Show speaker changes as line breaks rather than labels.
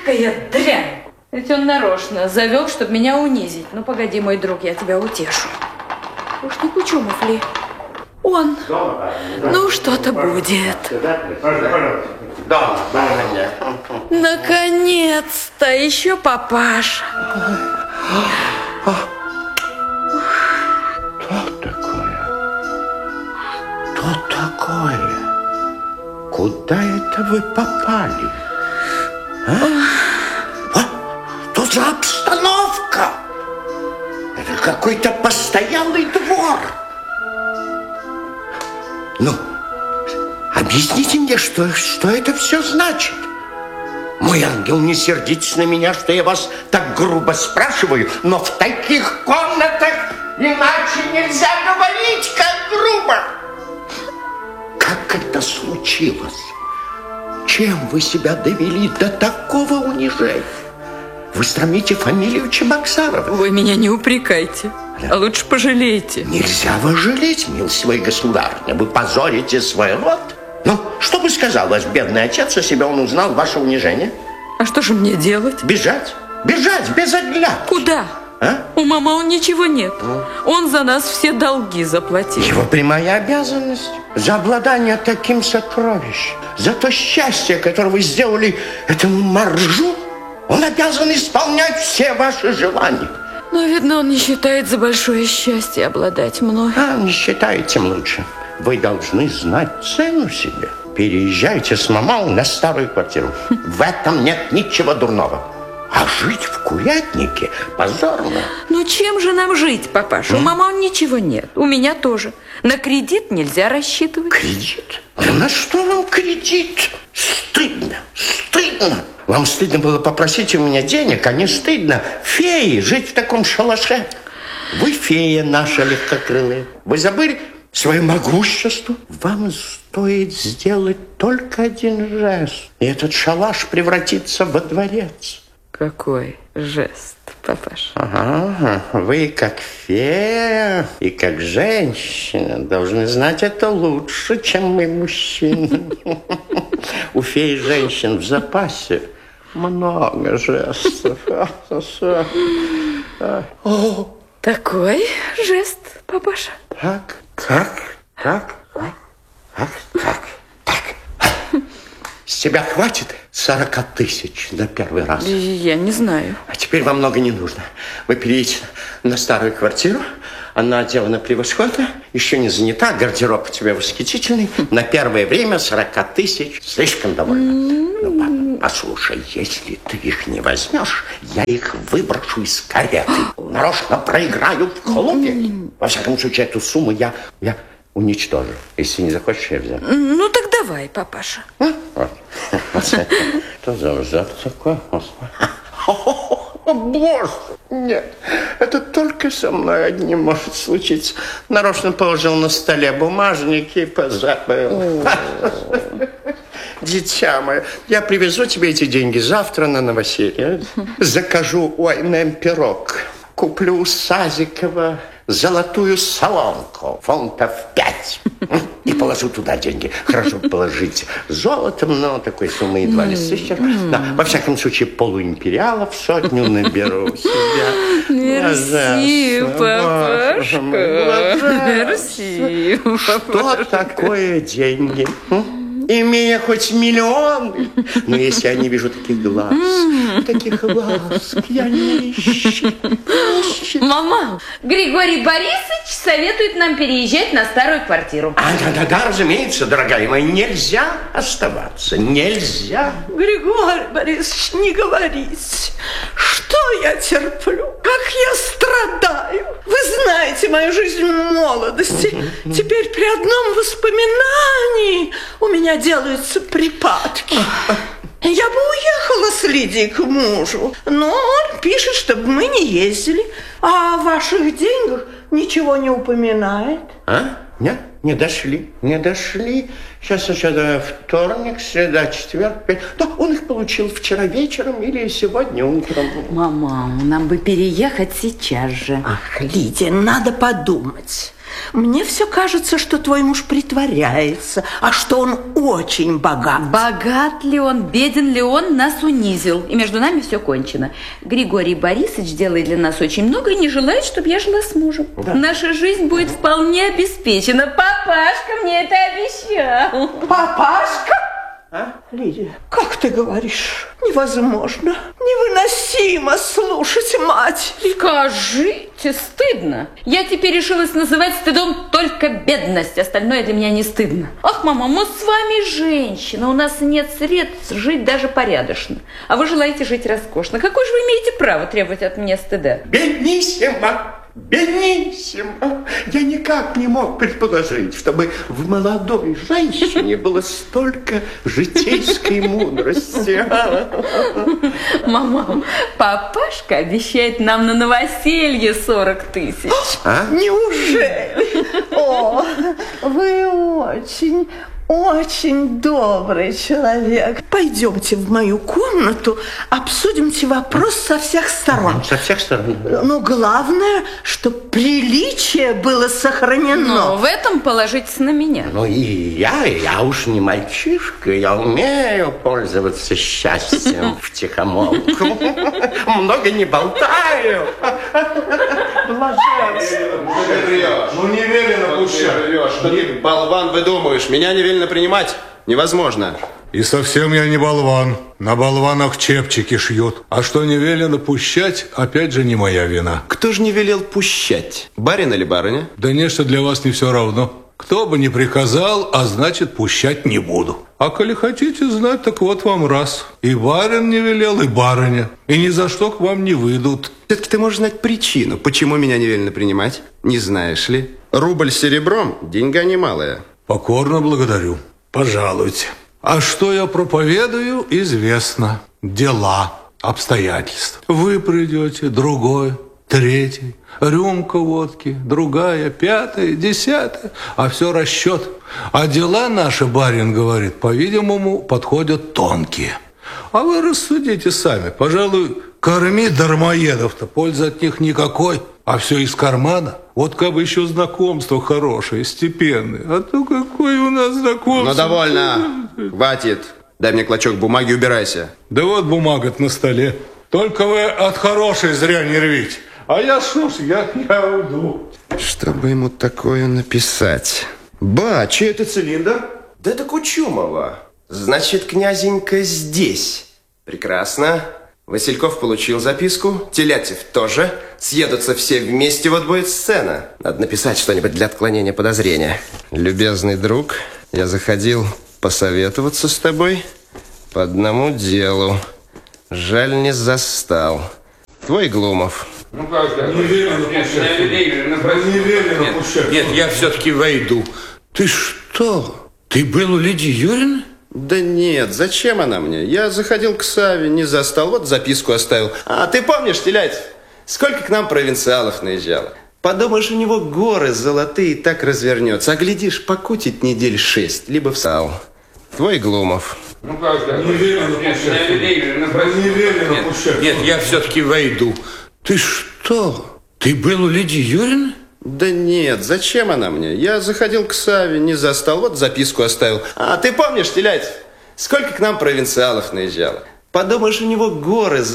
Какая дрянь! Ведь он нарочно завел, чтобы меня унизить. Ну, погоди, мой друг, я тебя утешу. Уж не Кучумов ли? Он. Ну, что-то будет. Наконец-то! Еще папаша.
Что такое? Куда это вы попали? Тут же обстановка. Это какой-то постоялый двор. Ну, объясните мне, что это все значит? Мой ангел, не сердитесь на меня, что я вас так грубо спрашиваю, но в таких комнатах иначе нельзя говорить, как грубо. Как это случилось? Чем вы себя довели до такого унижения? Вы срамите фамилию Чебоксарова.
Вы меня не упрекайте, а лучше пожалейте.
Нельзя вас жалеть, милостивая государыня. Вы позорите свой род. Ну, что бы сказал ваш бедный отец, если бы он узнал ваше унижение?
А что же мне делать?
Бежать. Бежать без оглядки.
Куда?
А?
У мамы ничего нет. Он за нас все долги заплатил.
Его прямая обязанность за обладание таким сокровищем, за то счастье, которое вы сделали этому моржу, он обязан исполнять все ваши желания.
Но, видно, он не считает за большое счастье обладать мной.
Не считает, тем лучше. Вы должны знать цену себе. Переезжайте с мамой на старую квартиру. В этом нет ничего дурного. А жить в курятнике позорно.
Ну, чем же нам жить, папаша? У мамы ничего нет. У меня тоже. На кредит нельзя рассчитывать.
Кредит? Да на что вам кредит? Стыдно, стыдно. Вам стыдно было попросить у меня денег, а не стыдно феи жить в таком шалаше. Вы фея наша легкокрылая. Вы забыли свое могущество? Вам стоит сделать только один жест, и этот шалаш превратится во дворец.
Какой жест, папаша?
Ага, вы как фея и как женщина должны знать это лучше, чем мы, мужчины. У феи женщин в запасе много жестов.
Такой жест, папаша?
Так. С тебя хватит 40 тысяч на первый раз?
Я не знаю.
А теперь вам много не нужно. Вы переедете на старую квартиру. Она отделана превосходно, еще не занята, гардероб у тебя восхитительный. На первое время 40 тысяч слишком довольно. Ну, папа, послушай, если ты их не возьмешь, я их выброшу из кареты. Нарочно проиграю в клубе. Во всяком случае, эту сумму я уничтожу. Если не захочешь, я взял.
Ну, так давай, папаша.
Что за ужас такой? О, Боже! Нет, это только со мной одним может случиться. Нарочно положил на столе бумажники и позабыл. Дитя мое, я привезу тебе эти деньги завтра на новоселье. Закажу у АНМ пирог. Куплю у Сазикова золотую солонку, фунтов 5. И положу туда деньги. Хорошо положить золотом, но такой суммы едва ли сыщешь. Да, во всяком случае, полуимпериалов сотню наберу себя.
Мерси, папашка. Мерси,
Что такое деньги? Имея хоть миллионы, но если я не вижу таких глаз, таких ласк, я нищий.
Мама, Григорий Борисович советует нам переезжать на старую квартиру.
Да, разумеется, дорогая моя, нельзя оставаться, нельзя.
Григорий Борисович, не говорите, что я терплю, как я страдаю. Вы знаете мою жизнь в молодости. Теперь при одном воспоминании у меня делаются припадки. Я бы уехала с Лидией к мужу, но он пишет, чтобы мы не ездили, а о ваших деньгах ничего не упоминает.
Нет, не дошли. Сейчас вторник, среда, четверг, пятница. Да, он их получил вчера вечером или сегодня утром.
Мама, нам бы переехать сейчас же.
Ах, Лидия, надо подумать. Мне все кажется, что твой муж притворяется, а что он очень богат.
Богат ли он, беден ли он, нас унизил. И между нами все кончено. Григорий Борисович делает для нас очень много и не желает, чтобы я жила с мужем. Да. Наша жизнь будет вполне обеспечена. Папашка мне это обещал.
Папашка? А? Лидия, как ты говоришь? Невозможно, невыносимо слушать мать.
Скажите, стыдно. Я теперь решилась называть стыдом только бедность. Остальное для меня не стыдно. Ах, мама, мы с вами женщина. У нас нет средств жить даже порядочно. А вы желаете жить роскошно. Какое же вы имеете право требовать от меня стыда?
Бедниссимо! Бедниссимо! Я никак не мог предположить, чтобы в молодой женщине было столько житейской мудрости.
Мама, папашка обещает нам на новоселье 40 тысяч.
А? Неужели? О, вы очень добрый человек. Пойдемте в мою комнату, обсудимте вопрос со всех сторон.
Со всех сторон.
Но главное, чтобы приличие было сохранено.
Но в этом положитесь на меня.
Ну и я уж не мальчишка, я умею пользоваться счастьем втихомолку. Много не болтаю.
Ну не велено пущать. Что ты, болван, выдумываешь? Меня не велено принимать. Невозможно.
И совсем я не болван. На болванах чепчики шьют. А что не велено пущать, опять же не моя вина.
Кто же не велел пущать? Барин или барыня?
Да нечто для вас не все равно. Кто бы не приказал, а значит пущать не буду. А коли хотите знать, так вот вам раз. И барин не велел, и барыня. И ни за что к вам не выйдут.
Все-таки ты можешь знать причину, почему меня не велено принимать. Не знаешь ли? Рубль серебром – деньга немалая.
Покорно благодарю. Пожалуйте. А что я проповедую, известно. Дела, обстоятельства. Вы придете, другой, третий. Рюмка водки, другая, пятая, десятая. А все расчет. А дела наши, барин говорит, по-видимому, подходят тонкие. А вы рассудите сами. Пожалуй, корми дармоедов-то, пользы от них никакой. А все из кармана. Вот как бы еще знакомство хорошее, степенное. А то какое у нас знакомство.
Ну, довольно. Хватит. Дай мне клочок бумаги, убирайся.
Да вот бумага-то на столе. Только вы от хорошей зря не рвите. А я, слушай, я уйду.
Что бы ему такое написать? Ба, чей это цилиндр? Да это Кучумова. Значит, князенька здесь. Прекрасно. Васильков получил записку, Телятьев тоже. Съедутся все вместе, вот будет сцена. Надо написать что-нибудь для отклонения подозрения. Любезный друг, я заходил посоветоваться с тобой по одному делу. Жаль, не застал. Твой Глумов.
Ну как, да? Не велено пущать.
Нет, я все-таки войду. Ты что? Ты был у Лидии Юрьевны?
Да нет, зачем она мне? Я заходил к Саве, не застал, вот записку оставил. А ты помнишь, Телятьев, сколько к нам провинциалов наезжало? Подумаешь, у него горы золотые так развернется. А глядишь, покутить недель 6, либо встал. Твой Глумов.
Ну как, да? Не велено пущать.
Нет, я все-таки войду. Ты что? Ты был у Лидии Юрьевны?
Да нет, зачем она мне? Я заходил к Саве, не застал, вот записку оставил. А ты помнишь, Телятьев, сколько к нам провинциалов наезжало? Подумаешь, у него горы